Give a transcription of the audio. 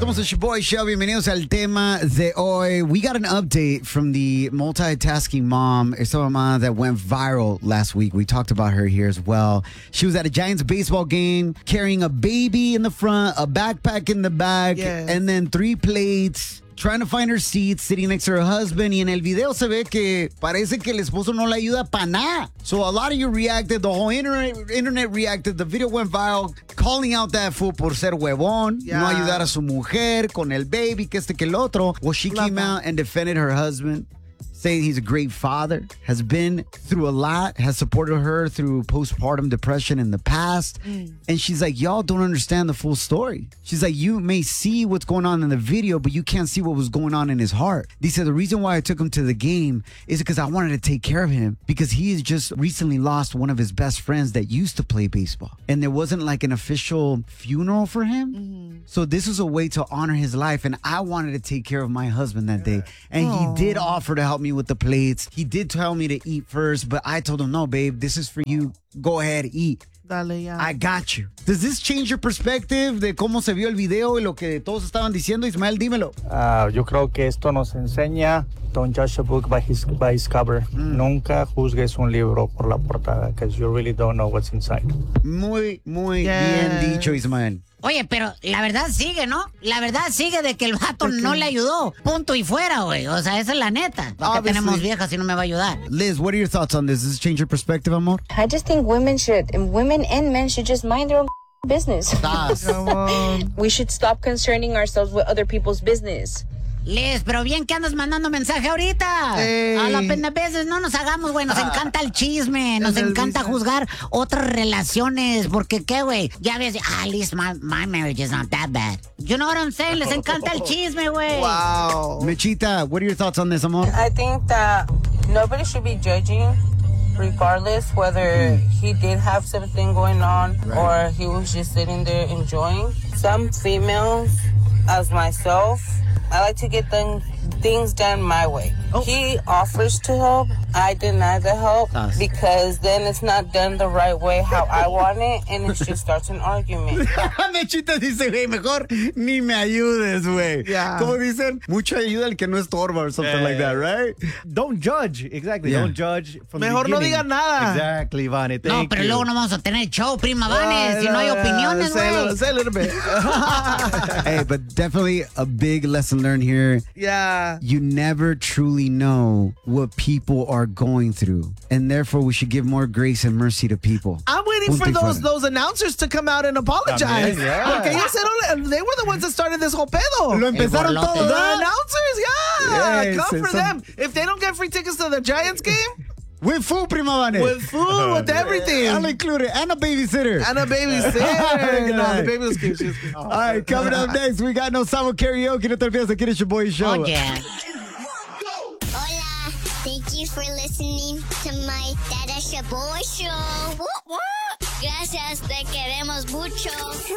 Somos el Boy Show. Bienvenidos al tema de hoy. We got an update from the multitasking mom. Esta mamá that went viral last week. We talked about her here as well. She was at a Giants baseball game carrying a baby in the front, a backpack in the back, and then 3 plates. Trying to find her seat, sitting next to her husband. Y en el video se ve que parece que el esposo no le ayuda para nada. So a lot of you reacted. The whole internet reacted. The video went viral, calling out that fool por ser huevón, no ayudar a su mujer con el baby, que este que el otro. Well, she came out and defended her husband, saying he's a great father, has been through a lot, has supported her through postpartum depression in the past. And she's like, y'all don't understand the full story. She's like, you may see what's going on in the video, but you can't see what was going on in his heart. They said the reason why I took him to the game is because I wanted to take care of him, because he has just recently lost one of his best friends that used to play baseball. And there wasn't like an official funeral for him. So this was a way to honor his life. And I wanted to take care of my husband that day. And he did offer to help me with the plates. He did tell me to eat first, but I told him, no, babe, this is for you. Go ahead, eat. Dale, ya. I got you. Does this change your perspective de cómo se vio el video y lo que todos estaban diciendo? Ismael, dímelo. Yo creo que esto nos enseña, don't judge a book by its cover. Nunca juzgues un libro por la portada, because you really don't know what's inside. Muy bien dicho, Ismael. Oye, pero la verdad sigue, ¿no? La verdad sigue de que el vato no le ayudó. Punto y fuera, güey. O sea, esa es la neta. ¿Por qué tenemos viejas si no me va a ayudar? Liz, what are your thoughts on this? Does this change your perspective, amor? I just think women and men should just mind their own business. We should stop concerning ourselves with other people's business. Liz, pero bien que andas mandando mensaje ahorita. A la pena veces no nos hagamos, güey. Nos encanta el chisme. Nos encanta juzgar otras relaciones. Porque, ¿qué, güey? Ya ves, at least my marriage is not that bad. You know what I'm saying? Les encanta el chisme, güey. Wow. Mechita, what are your thoughts on this, amor? I think that nobody should be judging, regardless whether he did have something going on or he was just sitting there enjoying. Some females, as myself, I like to get things done my way. He offers to help. I deny the help because then it's not done the right way how I want it, and it just starts an argument. Mechita dice, güey, mejor ni me ayudes, güey. Yeah. Como dicen, mucha ayuda al que no estorba or something like that, right? Don't judge. Exactly. Yeah. Don't judge from Mejor the no beginning. digan nada. Exactly, Vane. No, Thank pero you. luego no vamos a tener show, prima Vanes, si no hay opiniones, güey. Say a little bit. Hey, but definitely a big lesson learned here. Yeah. You never truly know what people are going through. And therefore, we should give more grace and mercy to people. I'm waiting for those announcers to come out and apologize. También, yeah. Porque ellos they were the ones that started this whole pedo. Lo empezaron borlote. todos, The ¿verdad? announcers, yeah. Yes, Come for them. If they don't get free tickets to the Giants game, With food, prima Vane. with food, with everything. I'll include it. And a babysitter. And a babysitter. No, the baby was cute. She was cute. All right, coming up next, we got No Sabo Karaoke. No te olvides, aquí en el Boy Show. Oh, yeah. Hola, thank you for listening to my Dada Shaboy Show. Gracias, te queremos mucho.